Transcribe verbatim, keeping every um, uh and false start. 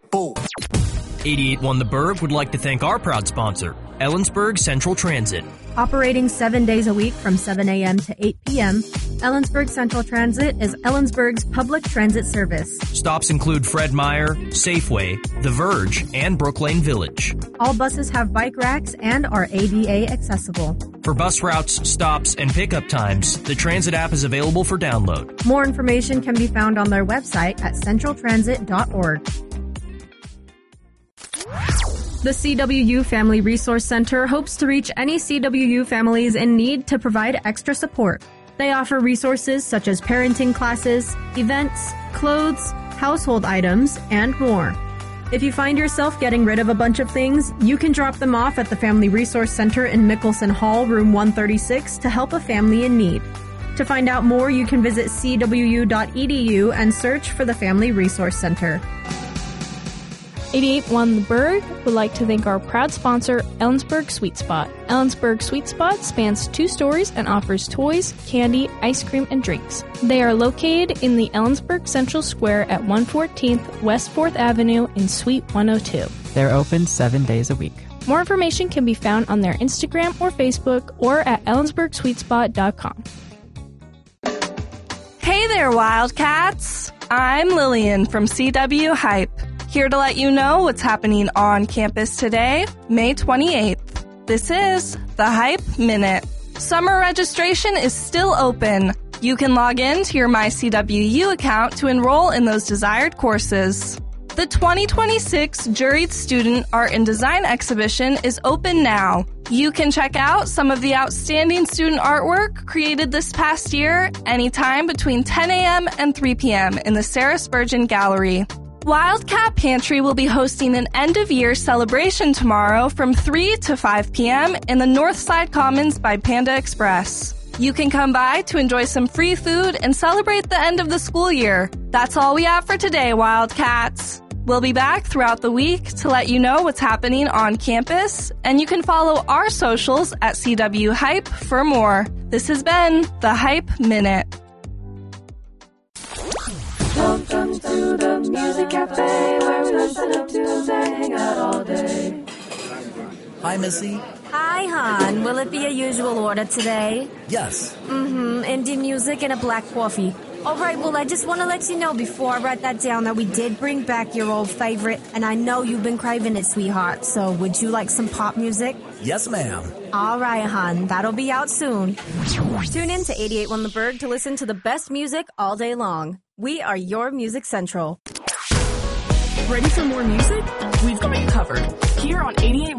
Boom. eighty-eight one The Berg would like to thank our proud sponsor, Ellensburg Central Transit. Operating seven days a week from seven a.m. to eight p.m., Ellensburg Central Transit is Ellensburg's public transit service. Stops include Fred Meyer, Safeway, The Verge, and Brooklane Village. All buses have bike racks and are A D A accessible. For bus routes, stops, and pickup times, the transit app is available for download. More information can be found on their website at central transit dot org. The C W U Family Resource Center hopes to reach any C W U families in need to provide extra support. They offer resources such as parenting classes, events, clothes, household items, and more. If you find yourself getting rid of a bunch of things, you can drop them off at the Family Resource Center in Mickelson Hall, room one thirty-six, to help a family in need. To find out more, you can visit c w u dot e d u and search for the Family Resource Center. eighty-eight one The Berg would like to thank our proud sponsor, Ellensburg Sweet Spot. Ellensburg Sweet Spot spans two stories and offers toys, candy, ice cream, and drinks. They are located in the Ellensburg Central Square at one fourteenth West fourth Avenue in Suite one oh two. They're open seven days a week. More information can be found on their Instagram or Facebook or at ellensburg sweet spot dot com. Hey there, Wildcats! I'm Lillian from C W Hype. Here to let you know what's happening on campus today, May twenty-eighth. This is the Hype Minute. Summer registration is still open. You can log in to your My C W U account to enroll in those desired courses. The twenty twenty-six Juried Student Art and Design Exhibition is open now. You can check out some of the outstanding student artwork created this past year anytime between ten a.m. and three p.m. in the Sarah Spurgeon Gallery. Wildcat Pantry will be hosting an end-of-year celebration tomorrow from three to five p.m. in the Northside Commons by Panda Express. You can come by to enjoy some free food and celebrate the end of the school year. That's all we have for today, Wildcats. We'll be back throughout the week to let you know what's happening on campus, and you can follow our socials at C W Hype for more. This has been the Hype Minute. Welcome to the Music Cafe, where we listen to Tuesday, hang out all day. Hi, Missy. Hi, hon. Will it be a usual order today? Yes. Mm-hmm. Indie music and a black coffee. All right, well, I just want to let you know before I write that down that we did bring back your old favorite, and I know you've been craving it, sweetheart. So would you like some pop music? Yes, ma'am. All right, hon. That'll be out soon. Tune in to eighty-eight one The Berg to listen to the best music all day long. We are your Music Central. Ready for more music? We've got you covered. Here on eighty-eight